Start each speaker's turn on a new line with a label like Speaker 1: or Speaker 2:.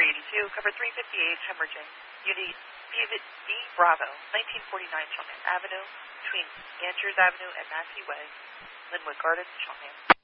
Speaker 1: 382, cover 358, hemorrhaging. Unit B Bravo, 1949 Cheltenham Avenue, between Andrews Avenue and Massey Way, Linwood Gardens, Cheltenham.